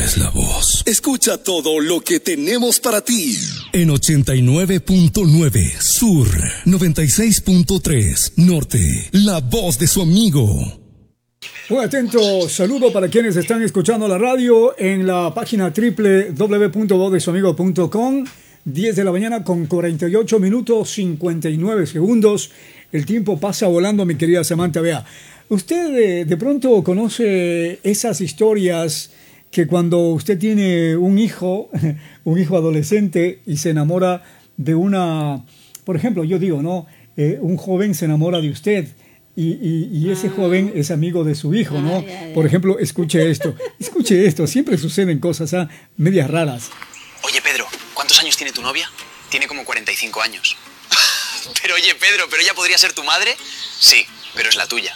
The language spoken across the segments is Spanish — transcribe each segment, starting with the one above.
es la voz. Escucha todo lo que tenemos para ti. En 89.9 Sur, 96.3 Norte, la voz de su amigo. Un atento saludo para quienes están escuchando la radio en la página www.vozdesuamigo.com. 10 de la mañana con 48 minutos 59 segundos. El tiempo pasa volando, mi querida Samantha. Vea, usted de pronto conoce esas historias que cuando usted tiene un hijo adolescente y se enamora de una, por ejemplo, yo digo, ¿no? Un joven se enamora de usted y ese joven es amigo de su hijo, ¿no? Por ejemplo, escuche esto, siempre suceden cosas medias raras. Oye, Pedro, ¿cuántos años tiene tu novia? Tiene como 45 años. Pero oye, Pedro, ¿pero ella podría ser tu madre? Sí, pero es la tuya.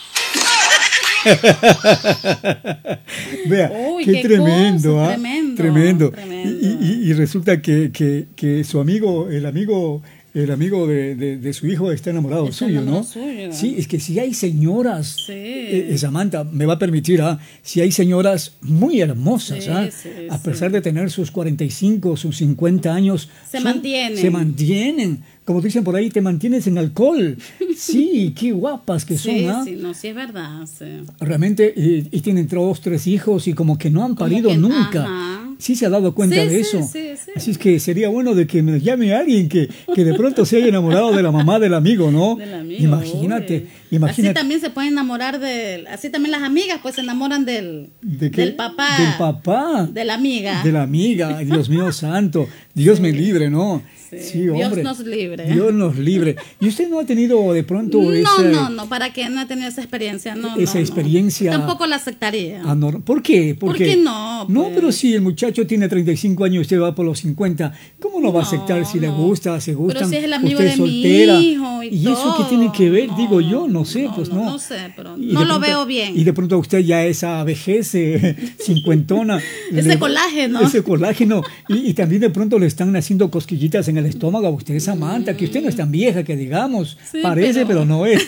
Vea, uy, qué tremendo, cosa, tremendo. Y resulta que su amigo, el amigo de su hijo está enamorado suyo, ¿no? Sí, es que si hay señoras, Samantha, me va a permitir, si hay señoras muy hermosas, a pesar de tener sus 45, sus 50 años, se mantienen. Como dicen por ahí, te mantienes en alcohol. Sí, qué guapas que son, sí, es verdad. Sí. Realmente, y tienen 2, 3 hijos y como que no han parido nunca. Ajá. Sí se ha dado cuenta de eso. Sí. Así es que sería bueno de que me llame alguien que de pronto se haya enamorado de la mamá del amigo, ¿no? Del amigo, Imagínate. Así también se pueden enamorar así también las amigas pues se enamoran del papá. Del papá. De la amiga. De la amiga. Dios mío santo. Dios me libre, ¿no? Sí, hombre. Dios nos libre. Dios nos libre. ¿Y usted no ha tenido de pronto No, ¿para qué? No he tenido esa experiencia. Esa experiencia. Tampoco la aceptaría. ¿Por qué? ¿Por qué no? Pues... No, pero si el muchacho tiene 35 años y usted va por los 50, ¿cómo no va a aceptar si le gusta, se gustan? Pero si es el amigo de soltera, mi hijo y todo. ¿Eso qué tiene que ver? Digo yo, no sé, pues no. No sé, pero no lo veo bien. Y de pronto usted ya esa vejez cincuentona. Ese colágeno. Ese colágeno. Y también de pronto le están haciendo cosquillitas en el estómago a usted, Samantha, que usted no es tan vieja que digamos. Parece, pero no es.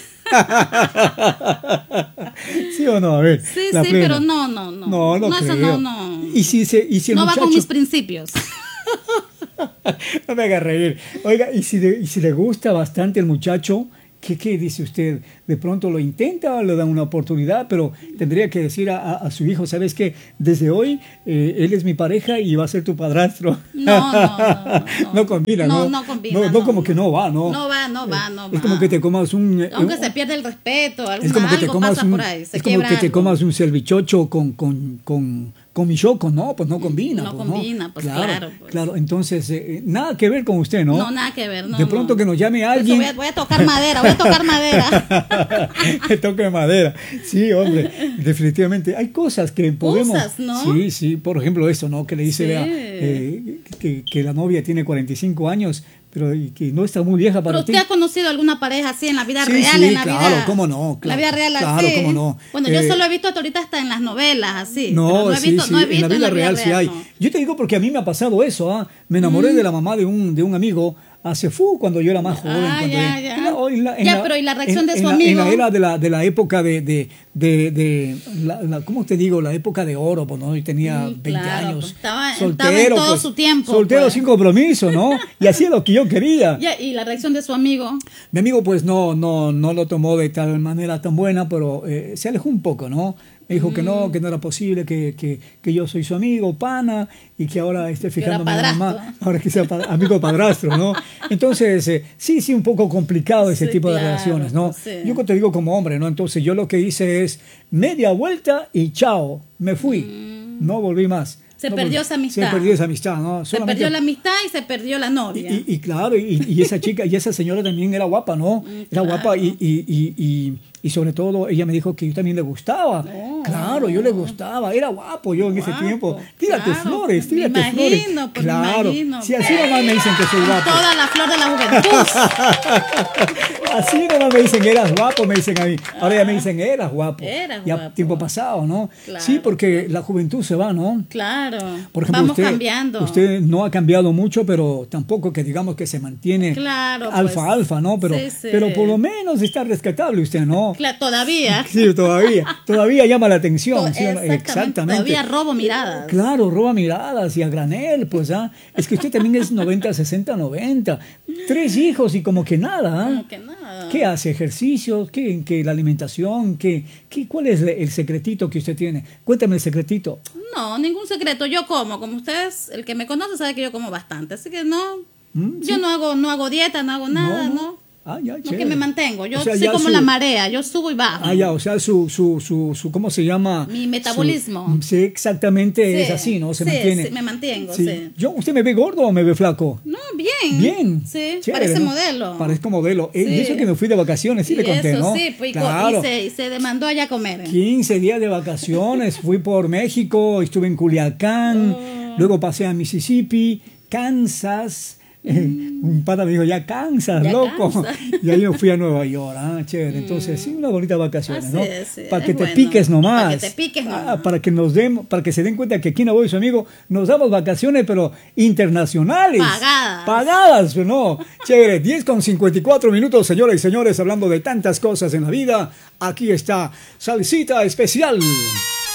¿Sí o no? A ver. Sí, pero no. No creo. Eso no. ¿Y si el no muchacho... va con mis principios. No me haga reír. Oiga, ¿y si le gusta bastante el muchacho? ¿Qué dice usted? De pronto lo intenta, le dan una oportunidad, pero tendría que decir a su hijo, ¿sabes qué? Desde hoy él es mi pareja y va a ser tu padrastro. No combina, ¿no? No combina. No, como que no va, ¿no? No va. Es como que te comas aunque se pierde el respeto, es como que te comas pasa por ahí, es como que te comas un cervichocho con mi choco, no, pues no combina. No combina, pues claro. Claro, entonces, nada que ver con usted, ¿no? No, nada que ver, no. De pronto que nos llame alguien. Voy a tocar madera. Toque madera. Sí, hombre, definitivamente. Hay cosas que podemos... Cosas, ¿no? Sí, por ejemplo eso, ¿no? Que le dice que la novia tiene 45 años, pero que no está muy vieja para ti. ¿Pero usted ha conocido alguna pareja así en la vida real? Sí, claro, cómo no. La vida real así. Claro, cómo no. Bueno, yo solo he visto ahorita hasta en las novelas así. No he visto en la vida real sí hay. No. Yo te digo porque a mí me ha pasado eso, Me enamoré de la mamá de un amigo cuando yo era más joven. Pero ¿y la reacción de su amigo? En la era de la época ¿cómo te digo? La época de oro, pues, ¿no? Y tenía 20 años. Pues estaba en todo su tiempo. Soltero, sin compromiso, ¿no? Y hacía lo que yo quería. ¿Y la reacción de su amigo? Mi amigo, pues, no lo tomó de tal manera tan buena, pero se alejó un poco, ¿no? Me dijo que no era posible, que yo soy su amigo, pana, y que ahora esté fijándome en la mamá, ahora que sea amigo padrastro, ¿no? Entonces, sí, un poco complicado ese tipo de relaciones, ¿no? Sí. Yo te digo como hombre, ¿no? Entonces yo lo que hice es media vuelta y chao, me fui, no volví más. Se perdió esa amistad. Se perdió esa amistad, ¿no? Se perdió la amistad y se perdió la novia. Y claro, y esa chica, y esa señora también era guapa, ¿no? Era guapa y sobre todo ella me dijo que yo también le gustaba. Claro, yo le gustaba, era guapo yo en ese tiempo. Tírate flores. Me imagino. Si así nomás me dicen que soy guapo. Toda la flor de la juventud. Así nomás me dicen, eras guapo, me dicen a mí. Ahora ya me dicen, eras guapo. Ya tiempo pasado, ¿no? Claro. Sí, porque la juventud se va, ¿no? Claro. Por ejemplo, vamos cambiando. Usted no ha cambiado mucho, pero tampoco que digamos que se mantiene alfa, ¿no? Pero por lo menos está rescatable usted, ¿no? ¿no? Claro, todavía. Sí, todavía llama la atención. ¿Sí? Exactamente. Todavía robo miradas. Claro, roba miradas y a granel, pues, es que usted también es 90, 60, 90. 3 hijos y como que nada, Como que nada. ¿Qué hace? ¿Ejercicios? ¿Qué la alimentación? ¿Cuál es el secretito que usted tiene? Cuéntame el secretito. No, ningún secreto. Yo como ustedes, el que me conoce sabe que yo como bastante. Así que no, ¿Sí? yo no hago dieta, no hago nada, ¿no? Ya, No, que me mantengo. Yo O sea, soy como la marea, yo subo y bajo. ya, o sea, su ¿cómo se llama? Mi metabolismo. Sí, exactamente, es así, ¿no? Se mantiene. Sí, me mantengo, sí. ¿Usted me ve gordo o me ve flaco? No, bien. Bien. Sí, Chévere, parece ¿no? modelo. Parezco modelo. Y eso que me fui de vacaciones, sí Y le conté, eso, ¿no? sí, pues, claro. y se demandó allá a comer. 15 días de vacaciones, fui por México, estuve en Culiacán, luego pasé a Mississippi, Kansas. Un pata me dijo, ya cansas, Ya loco. cansa. Y ahí me fui a Nueva York. Chévere. Entonces, sí, unas bonitas vacaciones, Así ¿no? es, sí, Para es que te bueno. piques nomás. Para que te piques nomás. Para que se den cuenta que aquí en Aboy y su amigo nos damos vacaciones, pero internacionales. Pagadas. Pagadas, ¿no? Chévere. 10:54, señoras y señores, hablando de tantas cosas en la vida. Aquí está Salsita Especial.